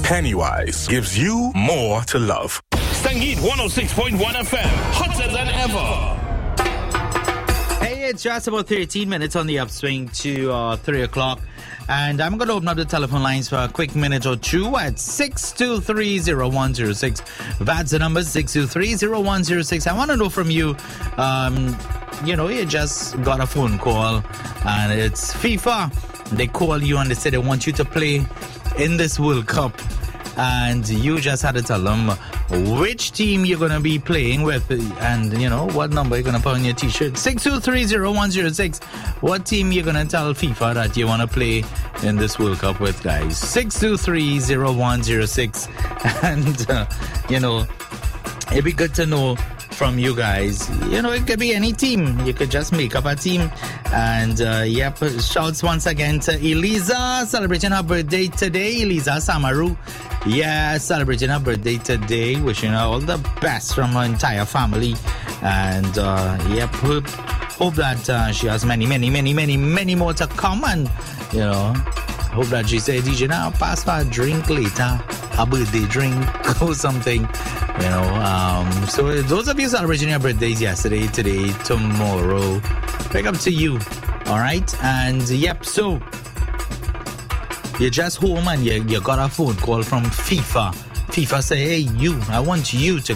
Pennywise gives you more to love. Sangeet 106.1 FM, hotter than ever. Hey, it's just about 13 minutes on the upswing to 3 o'clock. And I'm going to open up the telephone lines for a quick minute or two at 623-0106. That's the number, 623-0106. I want to know from you, you just got a phone call and it's FIFA. They call you and they say they want you to play in this World Cup. And you just had to tell them which team you're going to be playing with and, what number you're going to put on your T-shirt. 623-0106. What team you're going to tell FIFA that you want to play in this World Cup with, guys? 623-0106. And, it'd be good to know from you guys. It could be any team. You could just make up a team. And, shouts once again to Eliza, celebrating her birthday today. Eliza Samaru. Yeah, celebrating her birthday today. Wishing her all the best from her entire family. And, hope that she has many, many, many, many, many more to come. And, hope that she said, DJ, now pass for a drink later. A birthday drink or something. So those of you celebrating your birthdays yesterday, today, tomorrow, pick up to you. All right. And so you're just home and you got a phone call from FIFA. FIFA say, hey, I want you to